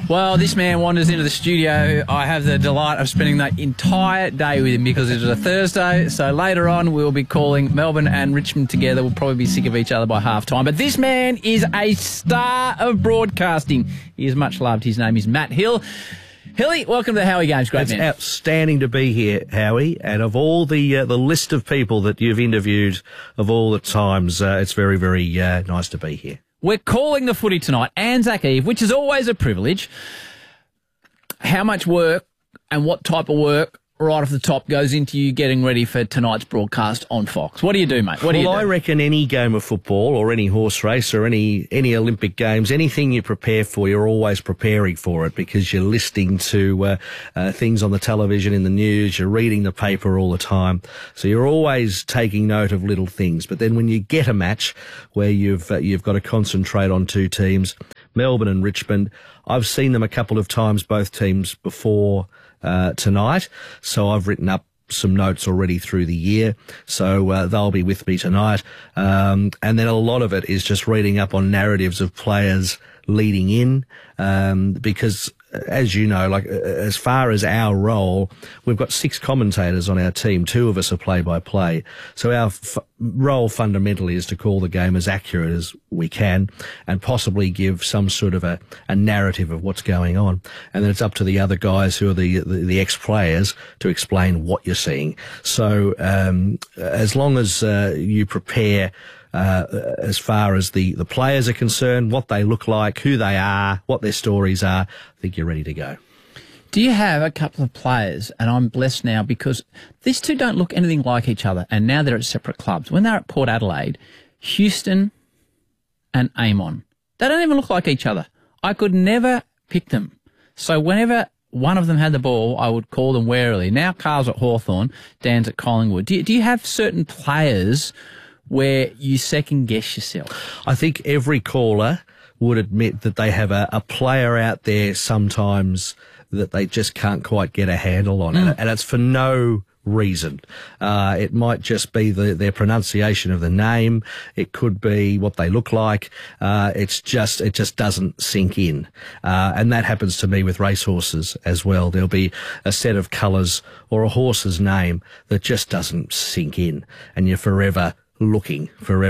Well, this man wanders into the studio. I have the delight of spending the entire day with him because it was a Thursday. So later on, we'll be calling Melbourne and Richmond together. We'll probably be sick of each other by half-time. But this man is a star of broadcasting. He is much loved. His name is Matt Hill. Hilly, welcome to the Howie Games. Great, It's man. outstanding to be here, Howie. And of all the list of people that you've interviewed of all the times, it's very, very nice to be here. We're calling the footy tonight, Anzac Eve, which is always a privilege. How much work and what type of work right off the top goes into you getting ready for tonight's broadcast on Fox? What do you do, mate? What do you do? I reckon any game of football or any horse race or any Olympic Games, anything you prepare for, you're always preparing for it because you're listening to things on the television, in the news, you're reading the paper all the time. So you're always taking note of little things. But then when you get a match where you've got to concentrate on two teams, Melbourne and Richmond, I've seen them a couple of times, both teams, before tonight. So I've written up some notes already through the year. So they'll be with me tonight. And then a lot of it is just reading up on narratives of players leading in, because as you know, like as far as our role, we've got 6 commentators on our team. 2 of us are play-by-play. So our role fundamentally is to call the game as accurate as we can and possibly give some sort of a narrative of what's going on. And then it's up to the other guys who are the ex-players to explain what you're seeing. So as long as you prepare as far as the players are concerned, what they look like, who they are, what their stories are, I think you're ready to go. Do you have a couple of players, and I'm blessed now because these two don't look anything like each other, and now they're at separate clubs. When they're at Port Adelaide, Houston and Amon, they don't even look like each other. I could never pick them. So whenever one of them had the ball, I would call them warily. Now Carl's at Hawthorn, Dan's at Collingwood. Do you have certain players where you second guess yourself? I think every caller would admit that they have a player out there sometimes that they just can't quite get a handle on. And it's for no reason. It might just be their pronunciation of the name. It could be what they look like. It just doesn't sink in. And that happens to me with racehorses as well. There'll be a set of colours or a horse's name that just doesn't sink in, and you're forever looking.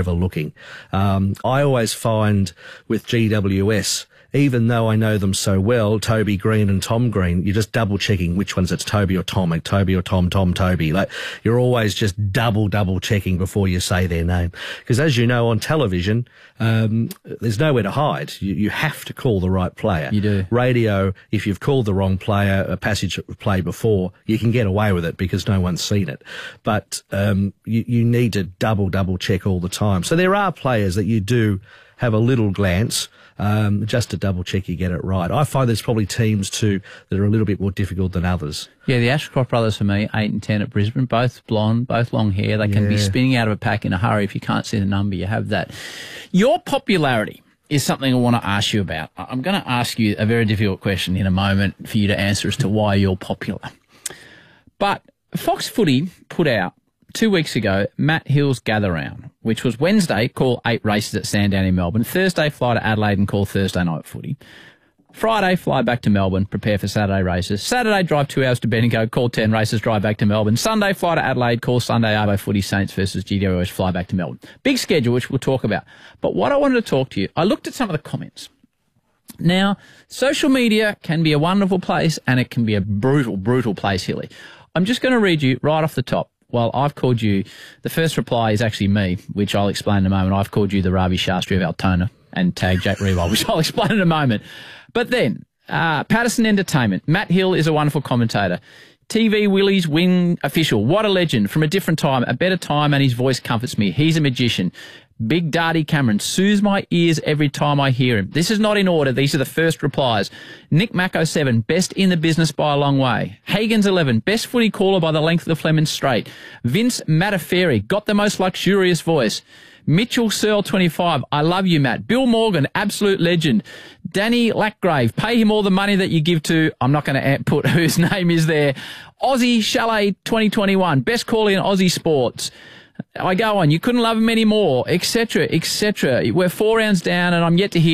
I always find with GWS, even though I know them so well, Toby Green and Tom Green, you're just double checking which ones it's Toby or Tom, like Toby or Tom, Toby. Like you're always just double checking before you say their name. Because as you know, on television, there's nowhere to hide. You have to call the right player. You do. Radio, if you've called the wrong player, a passage play before, you can get away with it because no one's seen it. But you need to double check all the time. So there are players that you do have a little glance, just to double check you get it right. I find there's probably teams too that are a little bit more difficult than others. Yeah, the Ashcroft brothers for me, 8 and 10 at Brisbane, both blonde, both long hair. They can be spinning out of a pack in a hurry. If you can't see the number, you have that. Your popularity is something I want to ask you about. I'm going to ask you a very difficult question in a moment for you to answer as to why you're popular. But Fox Footy put out 2 weeks ago, Matt Hill's Gather Round, which was Wednesday, call 8 races at Sandown in Melbourne. Thursday, fly to Adelaide and call Thursday night footy. Friday, fly back to Melbourne, prepare for Saturday races. Saturday, drive 2 hours to Bendigo, call 10 races, drive back to Melbourne. Sunday, fly to Adelaide, call Sunday Arvo footy, Saints versus GWS, fly back to Melbourne. Big schedule, which we'll talk about. But what I wanted to talk to you, I looked at some of the comments. Now, social media can be a wonderful place and it can be a brutal place, Hilly. I'm just going to read you right off the top. Well, I've called you, the first reply is actually me, which I'll explain in a moment. I've called you the Ravi Shastri of Altona and tagged Jack Rewald, which I'll explain in a moment. But then, Patterson Entertainment, Matt Hill is a wonderful commentator. TV Willie's win official, what a legend, from a different time, a better time, and his voice comforts me. He's a magician. Big Darty Cameron soothes my ears every time I hear him. This is not in order. These are the first replies. Nick Macko 7, best in the business by a long way. Hagen's 11, best footy caller by the length of the Fleming Strait. Vince Mataferi, got the most luxurious voice. Mitchell Searle 25, I love you, Matt. Bill Morgan, absolute legend. Danny Lackgrave, pay him all the money that you give to, I'm not going to put whose name is there. Aussie Chalet 2021, best caller in Aussie sports. I go on, you couldn't love him anymore, etc., etc. We're 4 rounds down and I'm yet to hear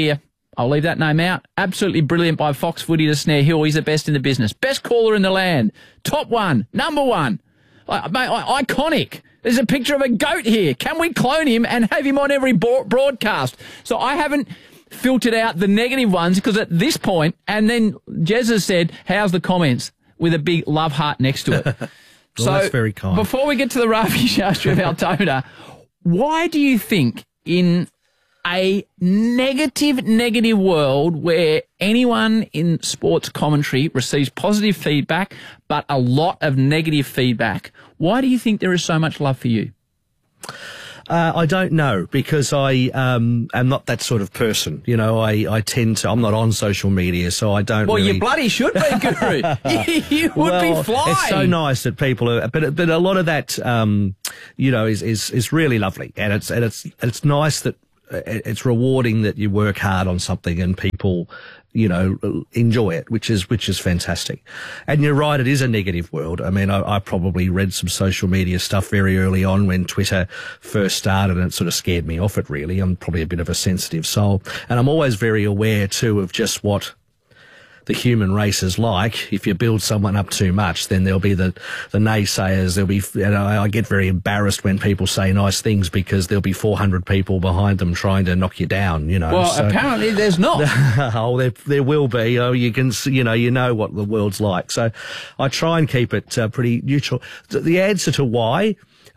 I'll leave that name out. Absolutely brilliant by Fox Footy to snare Hill. He's the best in the business. Best caller in the land. Top one. Number one. Iconic. There's a picture of a goat here. Can we clone him and have him on every broadcast? So I haven't filtered out the negative ones because at this point, and then Jez has said, how's the comments? With a big love heart next to it. Well, that's very kind. Before we get to the Ravi Shastri of Altona, why do you think in a negative world where anyone in sports commentary receives positive feedback but a lot of negative feedback, why do you think there is so much love for you? I don't know, because I am not that sort of person. You know, I tend to, I'm not on social media, so I don't really... you bloody should be, Guru. You would be flying. It's so nice that people are, but a lot of that, you know, is really lovely. And it's nice that it's rewarding that you work hard on something and people, you know, enjoy it, which is fantastic. And you're right, it is a negative world. I mean, I probably read some social media stuff very early on when Twitter first started, and it sort of scared me off it, really. I'm probably a bit of a sensitive soul. And I'm always very aware, too, of just what the human race is like. If you build someone up too much, then there'll be the naysayers. There'll be, you know, I get very embarrassed when people say nice things because there'll be 400 people behind them trying to knock you down, you know. Well, so, apparently there's not. Oh, there will be. Oh, you know what the world's like. So I try and keep it pretty neutral. The answer to why,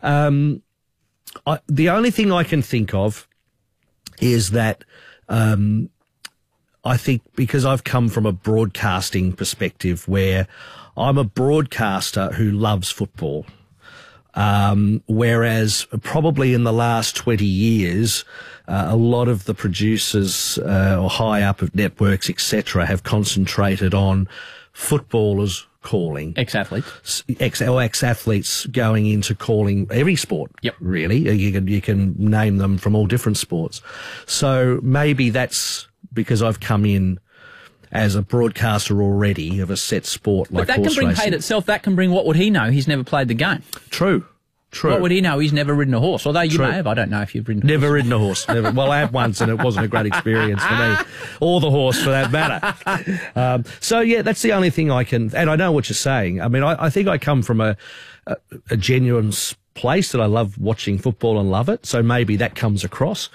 the only thing I can think of is that, I think because I've come from a broadcasting perspective where I'm a broadcaster who loves football, whereas probably in the last 20 years, a lot of the producers or high up of networks, etc., have concentrated on footballers calling. Ex-athletes. Ex-athletes going into calling every sport. Yep. Really. You can name them from all different sports. So maybe that's because I've come in as a broadcaster already of a set sport like horse racing. But that can bring hate itself. That can bring what would he know? He's never played the game. True. What would he know? He's never ridden a horse. Although you may have. I don't know if you've ridden a horse. Never ridden a horse. Never. Well, I had once and it wasn't a great experience for me. Or the horse for that matter. So, yeah, that's the only thing I can... And I know what you're saying. I mean, I think I come from a genuine place that I love watching football and love it. So maybe that comes across.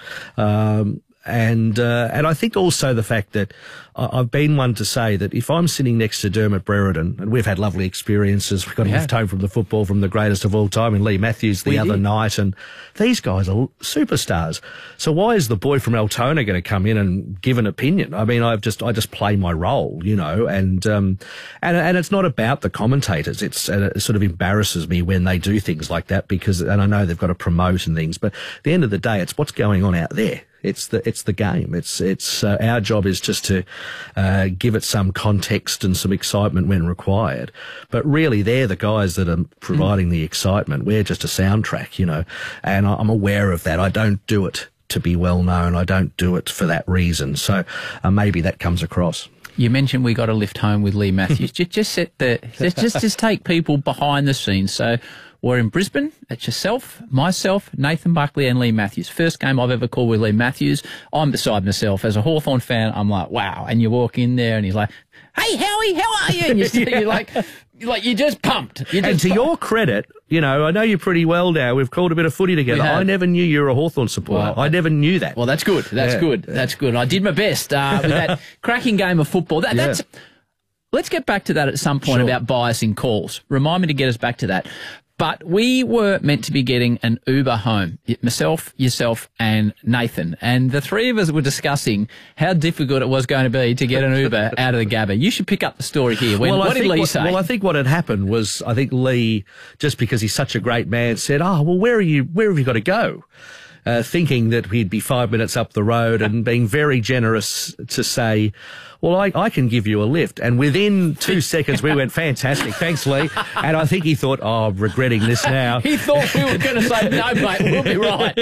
And I think also the fact that I've been one to say that if I'm sitting next to Dermot Brereton, and we've had lovely experiences, we got a lift home from the football from the greatest of all time in Lee Matthews the other night, and these guys are superstars. So why is the boy from Altona going to come in and give an opinion? I mean, I just play my role, you know, and it's not about the commentators. It sort of embarrasses me when they do things like that and I know they've got to promote and things, but at the end of the day, it's what's going on out there. It's the game. It's our job is just to give it some context and some excitement when required. But really, they're the guys that are providing the excitement. We're just a soundtrack, you know. And I'm aware of that. I don't do it to be well known. I don't do it for that reason. So maybe that comes across. You mentioned we got a lift home with Lee Matthews. just take people behind the scenes. So we're in Brisbane. It's yourself, myself, Nathan Buckley and Lee Matthews. First game I've ever called with Lee Matthews. I'm beside myself. As a Hawthorn fan, I'm like, wow. And you walk in there and he's like, hey, Howie, how are you? And you're just pumped. And to your credit, you know, I know you pretty well now. We've called a bit of footy together. I never knew you were a Hawthorn supporter. I never knew that. Well, that's good. That's good. That's good. I did my best with that cracking game of football. Let's get back to that at some point about bias in calls. Remind me to get us back to that. But we were meant to be getting an Uber home, myself, yourself, and Nathan. And the three of us were discussing how difficult it was going to be to get an Uber out of the Gabba. You should pick up the story here. What did Lee say? Well, I think what had happened was, I think Lee, just because he's such a great man, said, oh, well, where have you got to go? Thinking that we'd be 5 minutes up the road and being very generous to say, well, I can give you a lift. And within 2 seconds, we went, fantastic, thanks, Lee. And I think he thought, oh, I'm regretting this now. He thought we were going to say, no, mate, we'll be right.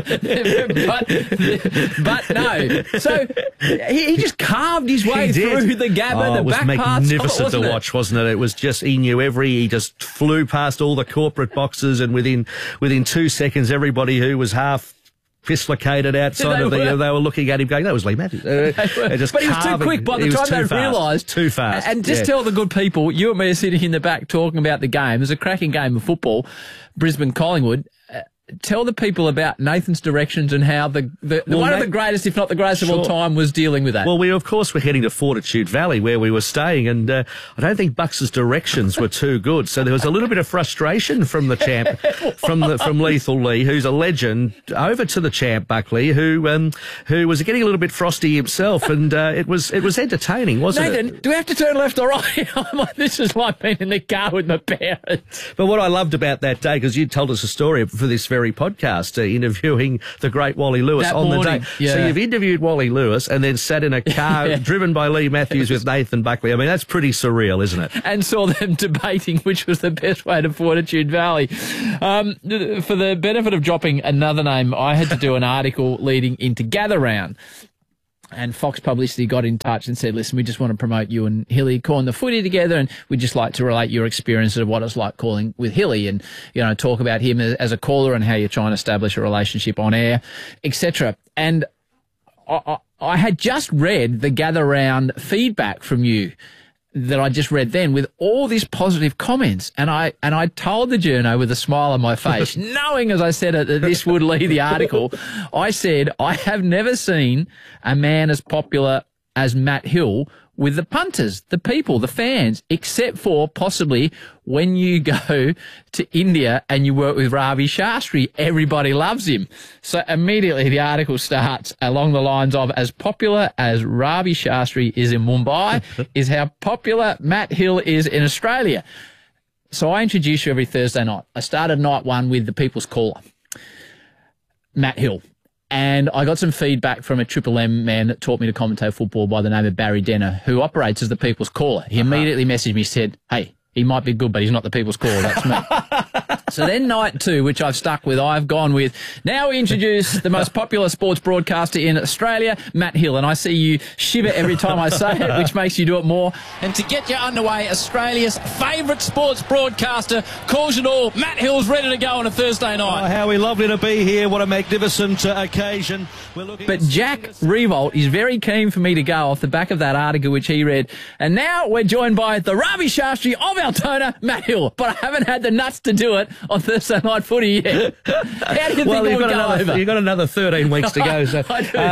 but no. So he just carved his way through the Gabba, the back parts. It was magnificent to watch, wasn't it? It was just, he just flew past all the corporate boxes, and within 2 seconds, everybody who was half dislocated outside of the. They were looking at him, going, "That was Lee Matthews." But he was too quick by the time they realised. Too fast. And just tell the good people, you and me are sitting in the back talking about the game. It was a cracking game of football, Brisbane Collingwood. Tell the people about Nathan's directions and how one of the greatest, if not the greatest of all time, was dealing with that. Well, we of course were heading to Fortitude Valley where we were staying, and I don't think Bucks's directions were too good. So there was a little bit of frustration from the champ, from Lethal Lee, who's a legend, over to the champ Buckley, who was getting a little bit frosty himself, and it was entertaining, wasn't it? Nathan, do we have to turn left or right? This is like being in the car with my parents. But what I loved about that day, because you told us a story for this very podcast, interviewing the great Wally Lewis that on morning, the day. So you've interviewed Wally Lewis and then sat in a car driven by Lee Matthews with Nathan Buckley. I mean, that's pretty surreal, isn't it? And saw them debating which was the best way to Fortitude Valley. For the benefit of dropping another name, I had to do an article leading into Gather Round. And Fox Publicity got in touch and said, listen, we just want to promote you and Hilly calling the footy together, and we'd just like to relate your experiences of what it's like calling with Hilly, and, talk about him as a caller and how you're trying to establish a relationship on air, etc. And I had just read the Gather Round feedback from you that I just read then, with all these positive comments. And I told the journo with a smile on my face, knowing, as I said, that this would lead the article, I said, I have never seen a man as popular as Matt Hill with the punters, the people, the fans, except for possibly when you go to India and you work with Ravi Shastri. Everybody loves him. So immediately the article starts along the lines of, as popular as Ravi Shastri is in Mumbai is how popular Matt Hill is in Australia. So I introduce you every Thursday night. I started night one with the People's Caller, Matt Hill. And I got some feedback from a Triple M man that taught me to commentate football by the name of Barry Denner, who operates as the People's Caller. He immediately messaged me, said, hey, he might be good, but he's not the People's Caller. That's me. So then night two, which I've stuck with, I've gone with, now we introduce the most popular sports broadcaster in Australia, Matt Hill. And I see you shiver every time I say it, which makes you do it more. And to get you underway, Australia's favourite sports broadcaster calls it all. Matt Hill's ready to go on a Thursday night. Oh, how lovely to be here. What a magnificent occasion. But Jack Revolt is very keen for me to go off the back of that article which he read. And now we're joined by the Ravi Shastri of Altona, Matt Hill. But I haven't had the nuts to do it on Thursday Night Footy yet. How do you think it would go over? You've got another 13 weeks to go. So,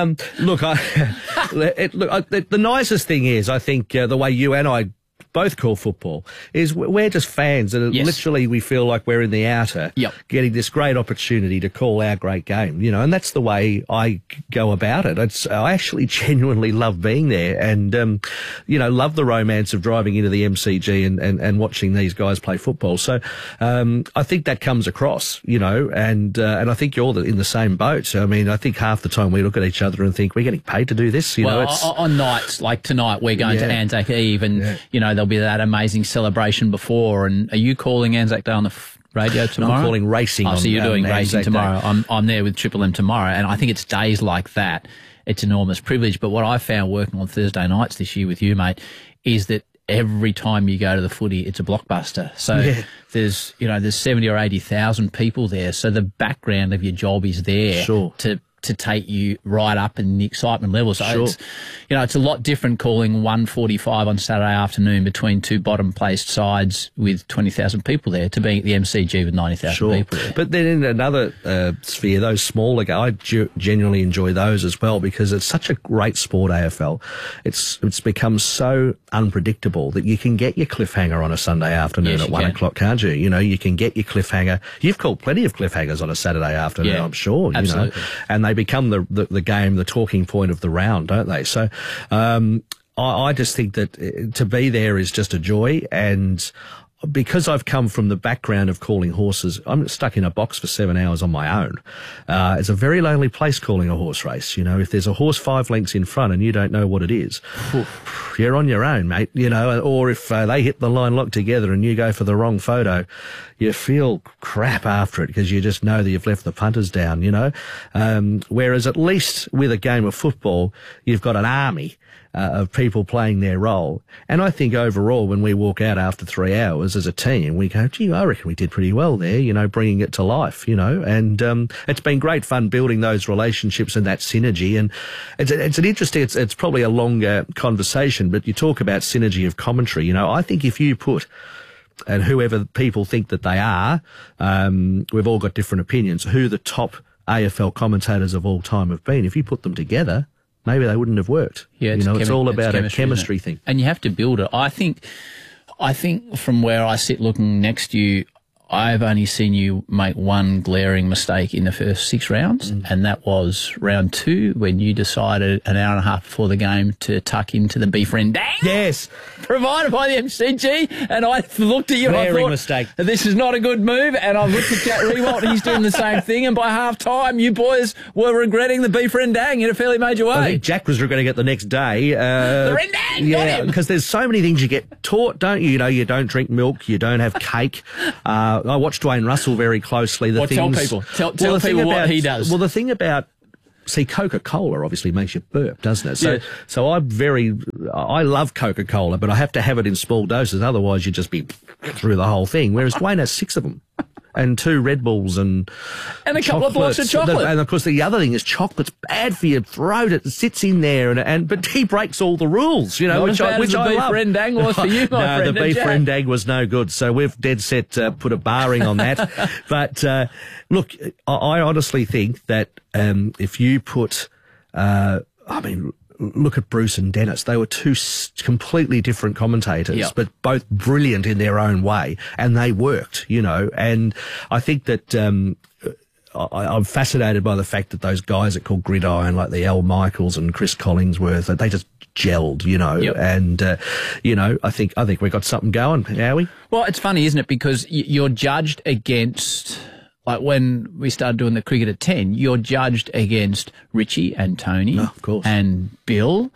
the nicest thing is, I think, the way you and I both call football is we're just fans, and literally we feel like we're in the outer, getting this great opportunity to call our great game, and that's the way I go about it. I actually genuinely love being there, and love the romance of driving into the MCG and watching these guys play football. So I think that comes across, and I think you're in the same boat. So, I mean, I think half the time we look at each other and think we're getting paid to do this. On nights like tonight, we're going to Anzac Eve, and there'll be that amazing celebration before. And are you calling Anzac Day on the radio tomorrow? I'm calling racing. So you're doing racing tomorrow. I'm there with Triple M tomorrow, and I think it's days like that. It's enormous privilege. But what I found working on Thursday nights this year with you, mate, is that every time you go to the footy, it's a blockbuster. So there's 70 or 80,000 people there. So the background of your job is there to take you right up in the excitement level. So it's a lot different calling 1:45 on Saturday afternoon between two bottom-placed sides with 20,000 people there to being at the MCG with 90,000 people there. But then in another sphere, those smaller guys, I genuinely enjoy those as well, because it's such a great sport, AFL. It's become so unpredictable that you can get your cliffhanger on a Sunday afternoon at 1 o'clock, can't you? You can get your cliffhanger. You've called plenty of cliffhangers on a Saturday afternoon, I'm sure. Absolutely. And they become the game, the talking point of the round, don't they? So I just think that to be there is just a joy. And because I've come from the background of calling horses, I'm stuck in a box for 7 hours on my own. It's a very lonely place calling a horse race. If there's a horse 5 lengths in front and you don't know what it is, you're on your own, mate. Or if they hit the line lock together and you go for the wrong photo, you feel crap after it because you just know that you've left the punters down, Whereas at least with a game of football, you've got an army of people playing their role. And I think overall, when we walk out after 3 hours as a team, we go, gee, I reckon we did pretty well there, bringing it to life, and it's been great fun building those relationships and that synergy. And it's an interesting, it's probably a longer conversation, but you talk about synergy of commentary. I think if you put, and whoever people think that they are, we've all got different opinions, who the top AFL commentators of all time have been, if you put them together, maybe they wouldn't have worked. Yeah, it's all about a chemistry thing. And you have to build it. I think from where I sit looking next to you, I've only seen you make one glaring mistake in the first 6 rounds, and that was round 2 when you decided an hour and a half before the game to tuck into the Befriend Dang. Yes. Provided by the MCG, and I looked at you and I thought, mistake. This is not a good move, and I looked at Jack Rewalt and he's doing the same thing, and by half-time you boys were regretting the Befriend Dang in a fairly major way. I think Jack was regretting it the next day. The Rendang, yeah, because there's so many things you get taught, don't you? You don't drink milk, you don't have cake. I watched Dwayne Russell very closely. Tell people what he does. Well, the thing about, see, Coca-Cola obviously makes you burp, doesn't it? So I love Coca-Cola, but I have to have it in small doses, otherwise you'd just be through the whole thing. Whereas Dwayne has 6 of them. And 2 Red Bulls and a couple of blocks of chocolate. And of course, the other thing is chocolate's bad for your throat. It sits in there, but he breaks all the rules, Not which I love. Befriend Dang was for you, my friend. No, the Befriend Dang was no good. So we've dead set put a barring on that. But look, I honestly think that if you put, look at Bruce and Dennis. They were 2 completely different commentators, but both brilliant in their own way, and they worked, and I think that I'm fascinated by the fact that those guys that call Gridiron, like the Al Michaels and Chris Collingsworth, they just gelled, and, I think we got something going, are we? Well, it's funny, isn't it? Because you're judged against... Like when we started doing the cricket at 10, you're judged against Richie and Tony of course. And Bill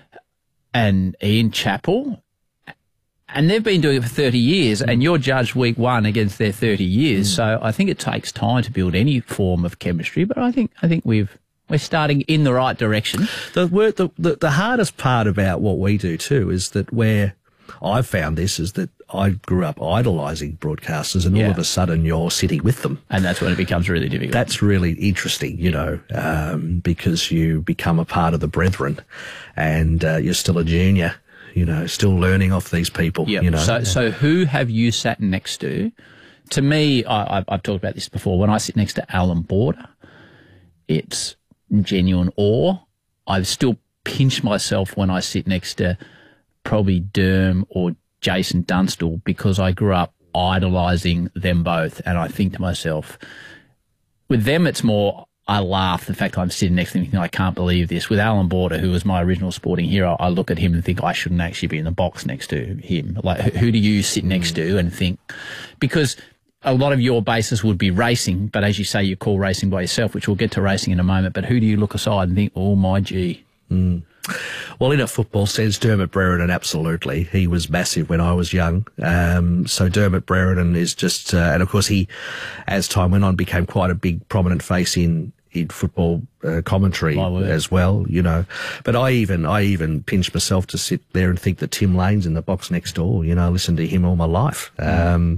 and Ian Chappell. And they've been doing it for 30 years, and you're judged week 1 against their 30 years. So I think it takes time to build any form of chemistry, but I think we're starting in the right direction. The hardest part about what we do too is that I've found this is that I grew up idolising broadcasters, and all of a sudden you're sitting with them. And that's when it becomes really difficult. That's really interesting, because you become a part of the brethren, and you're still a junior, still learning off these people. So who have you sat next to? To me, I've talked about this before, when I sit next to Alan Border, it's genuine awe. I've still pinched myself when I sit next to probably Derm or Jason Dunstall, because I grew up idolising them both, and I think to myself, with them it's more I laugh the fact I'm sitting next to them thinking I can't believe this. With Alan Border, who was my original sporting hero, I look at him and think I shouldn't actually be in the box next to him. Like, who do you sit next to and think? Because a lot of your basis would be racing, but as you say, you call racing by yourself, which we'll get to racing in a moment, but who do you look aside and think, oh my gee? Well, in a football sense, Dermot Brereton, absolutely. He was massive when I was young. So Dermot Brereton is just, and of course he, as time went on, became quite a big prominent face in football commentary as well, But I even pinch myself to sit there and think that Tim Lane's in the box next door. I listened to him all my life, and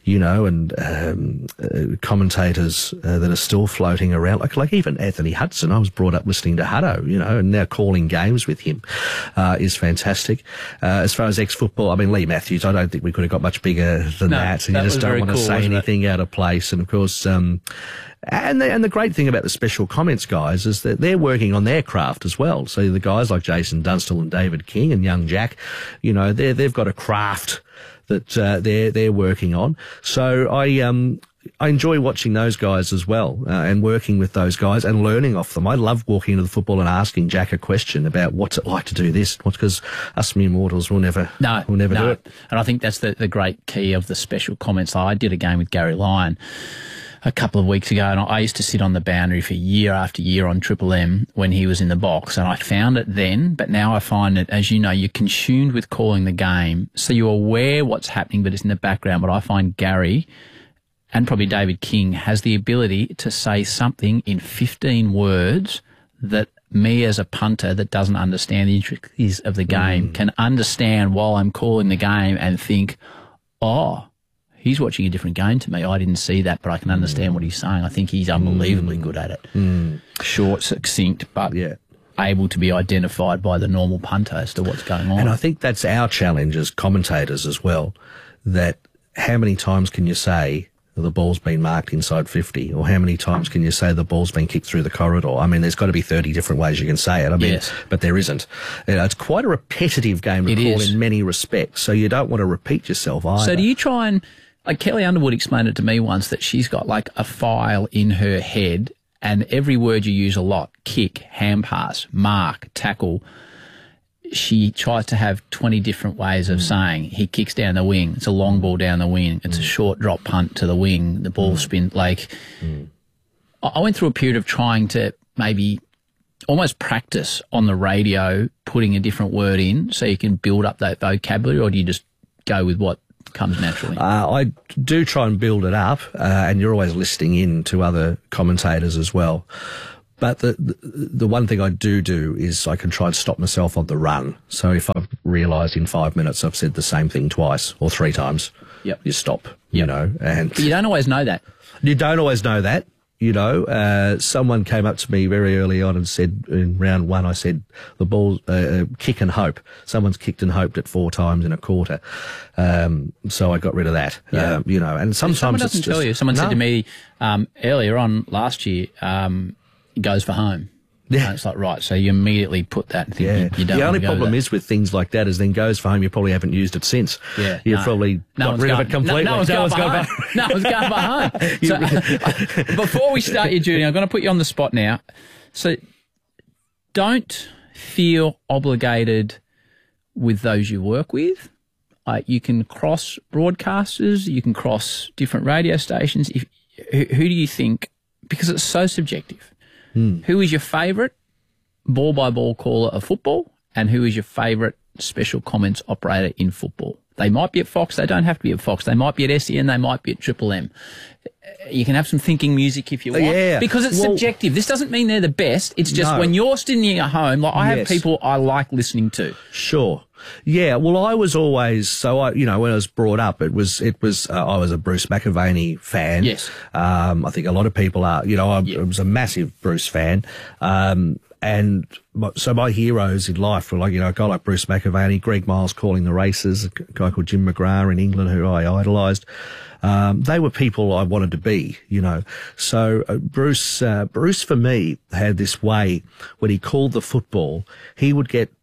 commentators that are still floating around, like even Anthony Hudson. I was brought up listening to Hutto, and now calling games with him is fantastic. As far as ex-football, Lee Matthews, I don't think we could have got much bigger than that. And you just don't want to say anything out of place. And of course, and the great thing about the special comments guys is that they're working on their craft as well. So the guys like Jason Dunstall and David King and young Jack, they've got a craft that they're working on. So I enjoy watching those guys as well, and working with those guys and learning off them. I love walking into the football and asking Jack a question about what's it like to do this, because us mere mortals will never do it. And I think that's the great key of the special comments. I did a game with Gary Lyon a couple of weeks ago, and I used to sit on the boundary for year after year on Triple M when he was in the box, and I found it then, but now I find it, as you know, you're consumed with calling the game, so you're aware what's happening, but it's in the background. But I find Gary, and probably David King, has the ability to say something in 15 words that me as a punter that doesn't understand the intricacies of the game can understand while I'm calling the game and think, oh, he's watching a different game to me. I didn't see that, but I can understand what he's saying. I think he's unbelievably good at it. Short, succinct, but able to be identified by the normal punter as to what's going on. And I think that's our challenge as commentators as well, that how many times can you say the ball's been marked inside 50, or how many times can you say the ball's been kicked through the corridor? I mean, there's got to be 30 different ways you can say it. I mean, but there isn't. You know, it's quite a repetitive game to call in many respects, so you don't want to repeat yourself either. So do you try and, like Kelly Underwood explained it to me once, that she's got like a file in her head and every word you use a lot, kick, hand pass, mark, tackle, she tries to have 20 different ways of saying he kicks down the wing, it's a long ball down the wing, it's a short drop punt to the wing, the ball spins. Like, I went through a period of trying to maybe almost practice on the radio putting a different word in so you can build up that vocabulary, or do you just go with what comes naturally? I do try and build it up, and you're always listening in to other commentators as well. But the one thing I do is I can try and stop myself on the run. So if I've realised in 5 minutes I've said the same thing twice or 3 times, you stop, you know. But you don't always know that. You don't always know that, you know. Someone came up to me very early on and said, in round 1, I said, the ball, kick and hope. Someone's kicked and hoped it 4 times in a quarter. So I got rid of that, you know. And sometimes someone doesn't tell you. Someone said to me earlier on last year, goes for home. And it's like, right, so you immediately put that and think you don't. The only problem is with things like that is then goes for home, you probably haven't used it since. You've probably got rid of it completely. No one's going for home. No one's going for home. So, before we start you, Judy, I'm going to put you on the spot now. So don't feel obligated with those you work with. You can cross broadcasters, you can cross different radio stations. Who do you think, because it's so subjective, who is your favourite ball-by-ball caller of football, and who is your favourite special comments operator in football? They might be at Fox. They don't have to be at Fox. They might be at SEN. They might be at Triple M. You can have some thinking music if you want, because it's subjective. This doesn't mean they're the best. It's just when you're sitting at home, like I have people I like listening to. Sure. Yeah, well, I was always, when I was brought up, I was a Bruce McAvaney fan. Yes. I think a lot of people are, I was a massive Bruce fan. And so my heroes in life were like, a guy like Bruce McAvaney, Greg Miles calling the races, a guy called Jim McGrath in England who I idolised. They were people I wanted to be, So Bruce for me had this way when he called the football, he would get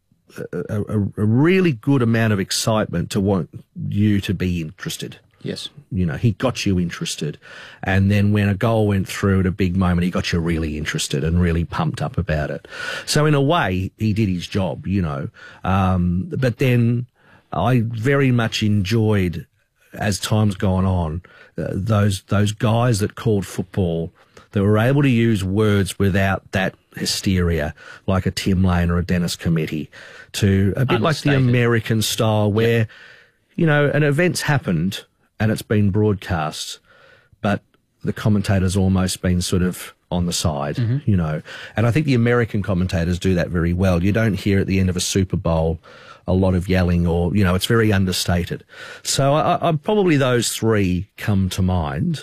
a really good amount of excitement to want you to be interested. Yes. He got you interested. And then when a goal went through at a big moment, he got you really interested and really pumped up about it. So in a way, he did his job, But then I very much enjoyed, as time's gone on, those guys that called football that were able to use words without that hysteria, like a Tim Lane or a Dennis Cometti, to a bit like the American style where, an event's happened and it's been broadcast, but the commentator's almost been sort of on the side, And I think the American commentators do that very well. You don't hear at the end of a Super Bowl a lot of yelling or, it's very understated. So I probably those 3 come to mind.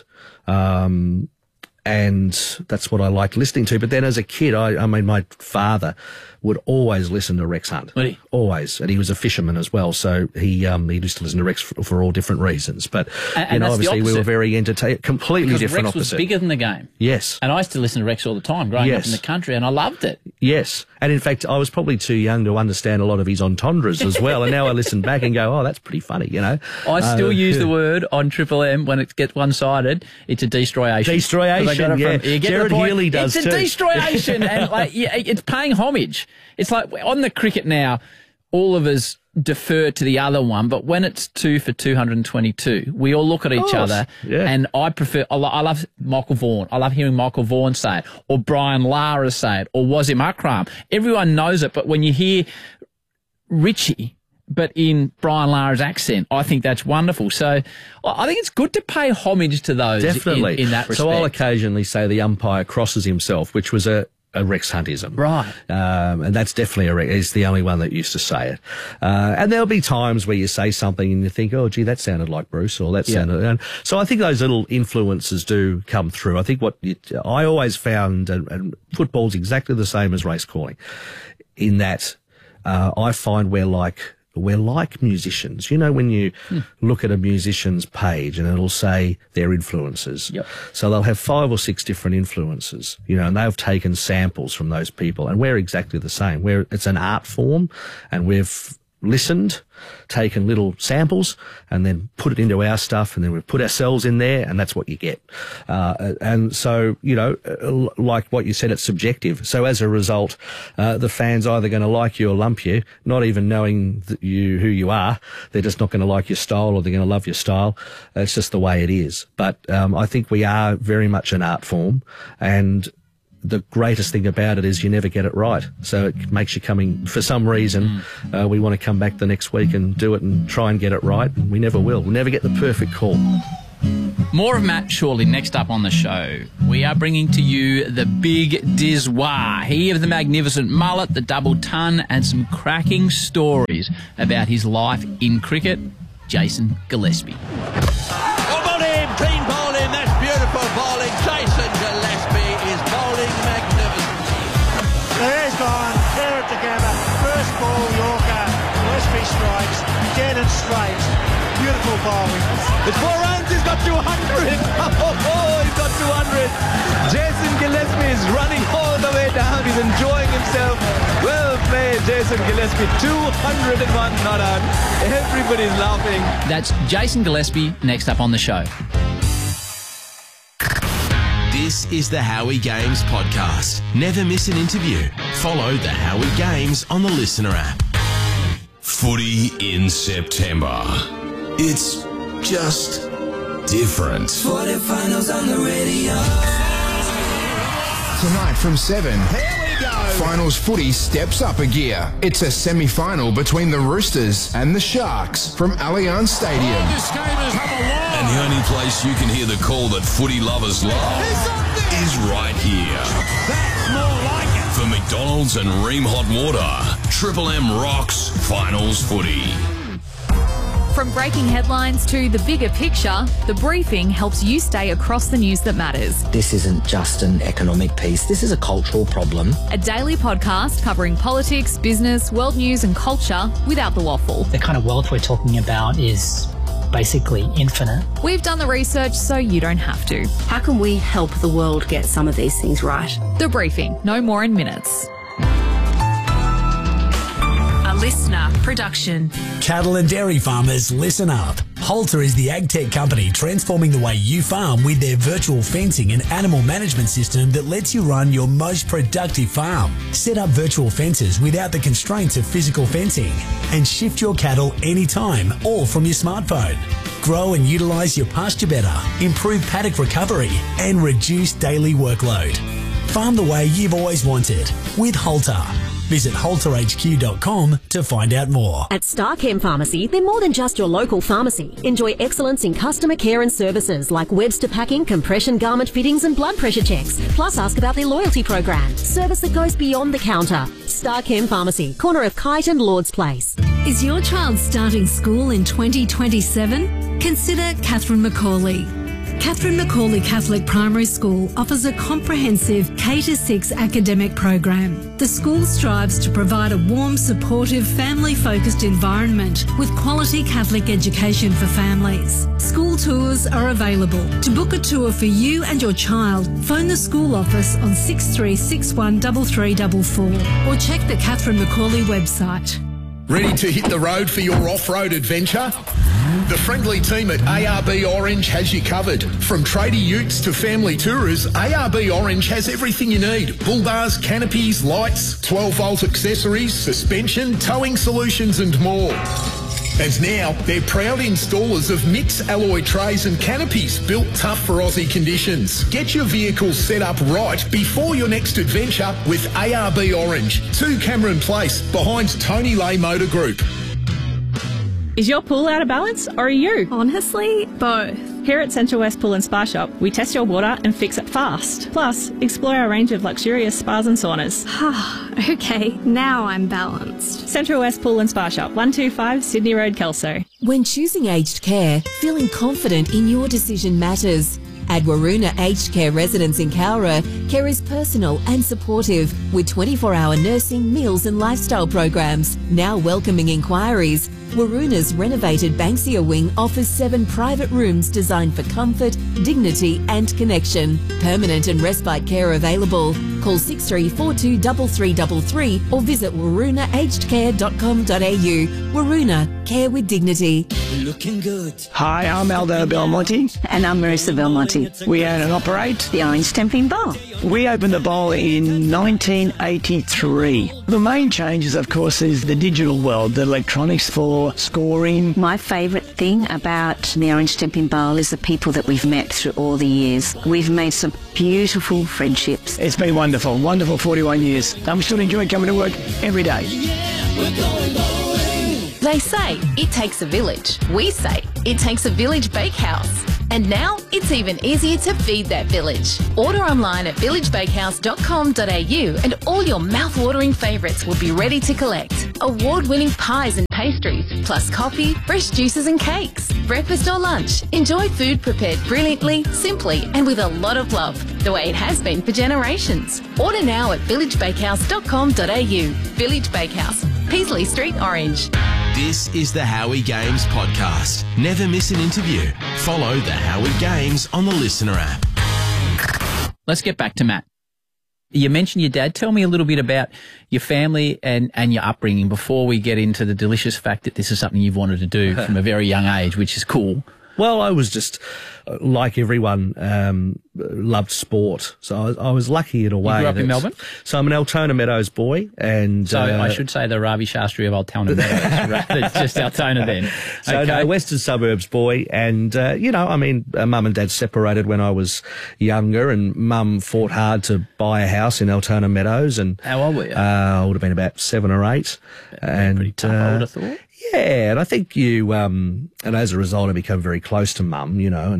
And that's what I liked listening to. But then as a kid, I mean, my father would always listen to Rex Hunt. Really? Always. And he was a fisherman as well. So he used to listen to Rex for all different reasons. But, and obviously we were very entertained, completely because different Rex opposite. was bigger than the game. Yes. And I used to listen to Rex all the time growing up in the country, and I loved it. Yes. And in fact, I was probably too young to understand a lot of his entendres as well. And now I listen back and go, oh, that's pretty funny, I still use the word on Triple M when it gets one-sided. It's a destroyation. Destroyation, yeah. Jared Healy does it's too. It's a destroyation. And it's paying homage. It's like on the cricket now, all of us defer to the other one, but when it's 2 for 222, we all look at each other, and I love Michael Vaughan. I love hearing Michael Vaughan say it, or Brian Lara say it, or Wasim Akram. Everyone knows it, but when you hear Richie, but in Brian Lara's accent, I think that's wonderful. So I think it's good to pay homage to those. Definitely. In that respect. So I'll occasionally say the umpire crosses himself, which was a a Rex Huntism. Right. And that's definitely he's the only one that used to say it. And there'll be times where you say something and you think, oh, gee, that sounded like Bruce, or that sounded... And so I think those little influences do come through. I think I always found, and football's exactly the same as race calling, in that I find we're like musicians. You know, when you look at a musician's page and it'll say their influences. Yep. So they'll have 5 or 6 different influences, you know, and they've taken samples from those people. And we're exactly the same. It's an art form, and we've listened, taken little samples, and then put it into our stuff, and then we've put ourselves in there, and that's what you get. And so, you know, like what you said, it's subjective. So as a result, the fans either going to like you or lump you, not even knowing who you are. They're just not going to like your style, or they're going to love your style. It's just the way it is. But I think we are very much an art form, and the greatest thing about it is you never get it right. So it makes you coming, for some reason, we want to come back the next week and do it and try and get it right. And we never will. We'll never get the perfect call. More of Matt shortly. Next up on the show, we are bringing to you the Big Dizwa. He of the magnificent mullet, the double ton, and some cracking stories about his life in cricket. Jason Gillespie. Come on in, clean bowling, that's beautiful bowling. Jason Gillespie is bowling magnificent. There's gone, clear it together. First ball, Yorker. Gillespie strikes, dead and straight. Beautiful bowling. It's 4 runs, he's got 200. Oh, he's got 200. Jason Gillespie is running all the way down. He's enjoying himself. Well played, Jason Gillespie. 201 not out. Everybody's laughing. That's Jason Gillespie next up on the show. This is the Howie Games podcast. Never miss an interview. Follow the Howie Games on the Listener app. Footy in September. It's just different. Quarterfinals on the radio. Tonight from 7. Here we go. Finals footy steps up a gear. It's a semi-final between the Roosters and the Sharks from Allianz Stadium. Oh, this game has come along. And the only place you can hear the call that footy lovers love is right here. That's more like it. For McDonald's and Ream Hot Water, Triple M rocks Finals footy. From breaking headlines to the bigger picture, The Briefing helps you stay across the news that matters. This isn't just an economic piece, this is a cultural problem. A daily podcast covering politics, business, world news and culture without the waffle. The kind of wealth we're talking about is basically infinite. We've done the research so you don't have to. How can we help the world get some of these things right? The Briefing, no more in minutes. Listener production. Cattle and dairy farmers, listen up. Halter is the ag tech company transforming the way you farm with their virtual fencing and animal management system that lets you run your most productive farm. Set up virtual fences without the constraints of physical fencing and shift your cattle anytime, all from your smartphone. Grow and utilise your pasture better, improve paddock recovery and reduce daily workload. Farm the way you've always wanted with Halter. Visit halterhq.com to find out more. At Starchem Pharmacy, they're more than just your local pharmacy. Enjoy excellence in customer care and services like Webster packing, compression garment fittings and blood pressure checks. Plus ask about their loyalty program. Service that goes beyond the counter. Starchem Pharmacy, corner of Kite and Lord's Place. Is your child starting school in 2027? Consider Catherine Macaulay. Catherine Macaulay Catholic Primary School offers a comprehensive K-6 academic program. The school strives to provide a warm, supportive, family-focused environment with quality Catholic education for families. School tours are available. To book a tour for you and your child, phone the school office on 6361 3344 or check the Catherine Macaulay website. Ready to hit the road for your off-road adventure? The friendly team at ARB Orange has you covered. From tradie utes to family tourers, ARB Orange has everything you need. Bull bars, canopies, lights, 12-volt accessories, suspension, towing solutions and more. And now, they're proud installers of Mix alloy trays and canopies built tough for Aussie conditions. Get your vehicle set up right before your next adventure with ARB Orange, 2 Cameron Place, behind Tony Lay Motor Group. Is your pool out of balance or are you? Honestly, both. Here at Central West Pool and Spa Shop, we test your water and fix it fast. Plus, explore our range of luxurious spas and saunas. Okay, now I'm balanced. Central West Pool and Spa Shop, 125 Sydney Road, Kelso. When choosing aged care, feeling confident in your decision matters. At Waroona Aged Care Residence in Cowra, care is personal and supportive with 24-hour nursing, meals and lifestyle programs. Now welcoming inquiries, Waroona's renovated Banksia Wing offers 7 private rooms designed for comfort, dignity and connection. Permanent and respite care available. Call 6342 3333 or visit waroonaagedcare.com.au. Waroona, care with dignity. Looking good. Hi, I'm Aldo Belmonte. And I'm Marissa Belmonte. We own and operate the Orange Stamping Bar. We opened the bowl in 1983. The main changes, of course, is the digital world, the electronics for scoring. My favourite thing about the Orange Stamping Bowl is the people that we've met through all the years. We've made some beautiful friendships. It's been wonderful, wonderful 41 years. And we still enjoy coming to work every day. They say it takes a village. We say it takes a village bakehouse. And now it's even easier to feed that village. Order online at villagebakehouse.com.au and all your mouth-watering favourites will be ready to collect. Award-winning pies and pastries, plus coffee, fresh juices and cakes. Breakfast or lunch, enjoy food prepared brilliantly, simply and with a lot of love, the way it has been for generations. Order now at villagebakehouse.com.au. Village Bakehouse, Peasley Street, Orange. This is the Howie Games podcast. Never miss an interview. Follow the Howie Games on the Listener app. Let's get back to Matt. You mentioned your dad. Tell me a little bit about your family and your upbringing before we get into the delicious fact that this is something you've wanted to do from a very young age, which is cool. Well, I was just, like everyone, loved sport. So I was lucky in a way. You grew up in Melbourne? So I'm an Altona Meadows boy. And so I should say the Ravi Shastri of Altona Meadows, rather than just Altona then. So okay. No, Western Suburbs boy. And, Mum and Dad separated when I was younger, and Mum fought hard to buy a house in Altona Meadows. And how old were you? I would have been about 7 or 8. And pretty tough, I would have thought. Yeah, and I think you, and as a result, I become very close to Mum,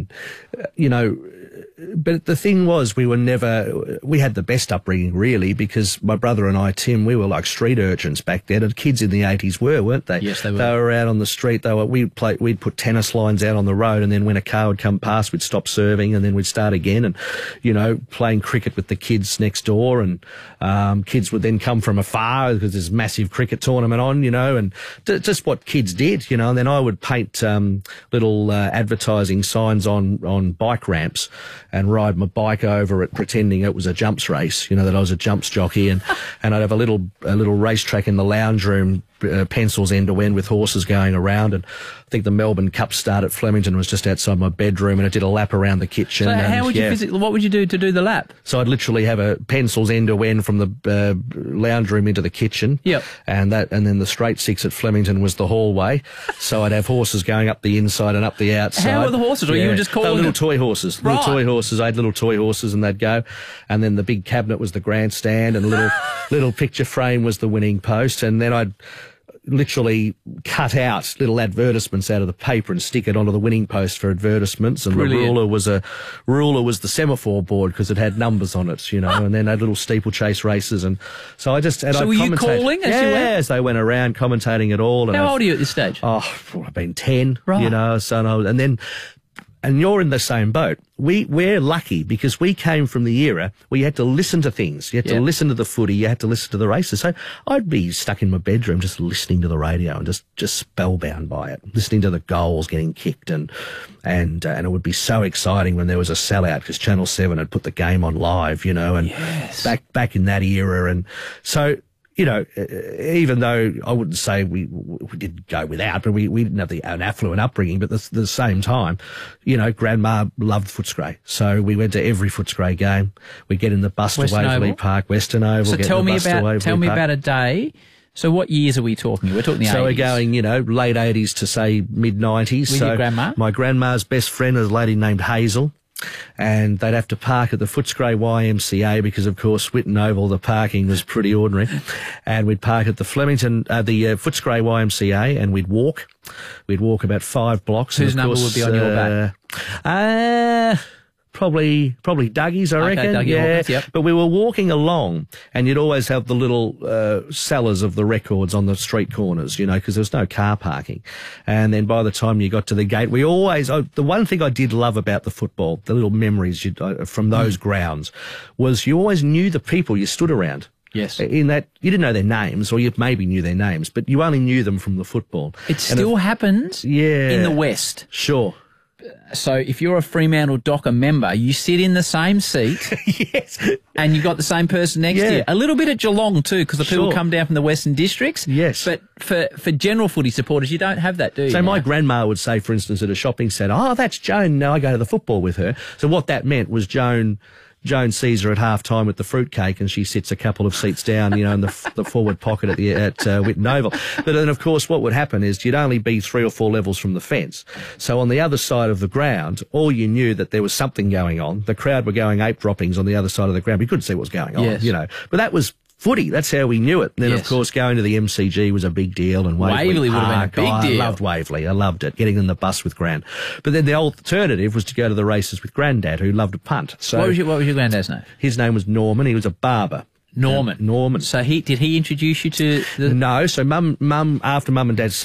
but the thing was, we had the best upbringing, really, because my brother and I, Tim, we were like street urchins back then, and kids in the 80s weren't they? Yes, they were. They were out on the street. We'd put tennis lines out on the road, and then when a car would come past, we'd stop serving, and then we'd start again, and, playing cricket with the kids next door, and kids would then come from afar because there's a massive cricket tournament on, and just what kids did, and then I would paint little advertising signs on bike ramps and ride my bike over it pretending it was a jumps race, that I was a jumps jockey, and I'd have a little racetrack in the lounge room, pencils end to end with horses going around, and I think the Melbourne Cup start at Flemington was just outside my bedroom, and I did a lap around the kitchen. So how would you what would you do to do the lap? So I'd literally have a pencils end to end from the lounge room into the kitchen. Yep. And then the straight six at Flemington was the hallway. So I'd have horses going up the inside and up the outside. How were the horses? Or you were just calling little toy horses. Right. Little toy horses. I had little toy horses, and they'd go. And then the big cabinet was the grandstand, and a little picture frame was the winning post. And then I'd literally cut out little advertisements out of the paper and stick it onto the winning post for advertisements. And Brilliant. the ruler was the semaphore board because it had numbers on it, and then had little steeplechase races. And so I just, and so I'd were you commentate. calling as you went? As they went around commentating it all. And How old are you at this stage? Oh, I've been 10, Right. and you're in the same boat. We're lucky because we came from the era where you had to listen to things. You had to listen to the footy. You had to listen to the races. So I'd be stuck in my bedroom just listening to the radio and just spellbound by it, listening to the goals getting kicked, and it would be so exciting when there was a sellout because Channel 7 had put the game on live, and yes. back in that era. And so, even though I wouldn't say we didn't go without, but we didn't have an affluent upbringing, but at the same time, Grandma loved Footscray. So we went to every Footscray game. We'd get in the bus Western to Waverley Oval? Park, Western Oval. So tell me about a day. So what years are we talking? We're talking the 80s. So we're going, late 80s to say mid 90s. With your grandma? My grandma's best friend is a lady named Hazel. And they'd have to park at the Footscray YMCA because, of course, Whitten Oval, the parking was pretty ordinary. And we'd park at the Footscray YMCA, and we'd walk. We'd walk about 5 blocks. Whose and of number course, would be on your back? Probably Dougie's, I reckon. Dougie yeah. Hawkins, yep. But we were walking along, and you'd always have the little sellers of the records on the street corners, you know, because there was no car parking. And then by the time you got to the gate, the one thing I did love about the football, the little memories from those grounds, was you always knew the people you stood around. Yes. In that you didn't know their names, or you maybe knew their names, but you only knew them from the football. It still happens in the West. Sure. So if you're a Fremantle Docker member, you sit in the same seat. Yes. And you got the same person next to you. A little bit at Geelong too, because the people come down from the Western Districts. Yes. But for general footy supporters, you don't have that, do you? So my grandma would say, for instance, at a shopping centre, "Oh, that's Joan. Now I go to the football with her." So what that meant was Joan sees her at half-time with the fruitcake, and she sits a couple of seats down, you know, in the forward pocket at Whitten Oval. But then, of course, what would happen is you'd only be 3 or 4 levels from the fence. So on the other side of the ground, all you knew that there was something going on. The crowd were going ape droppings on the other side of the ground. We couldn't see what was going on, you know. But that was footy. That's how we knew it. And then, of course, going to the MCG was a big deal. And Waverley would have been a big deal. I loved Waverley. I loved it, getting in the bus with Gran. But then the alternative was to go to the races with Grandad, who loved to punt. So what was your granddad's name? His name was Norman. He was a barber. Norman. Norman. So did he introduce you to the... No. So after Mum and Dad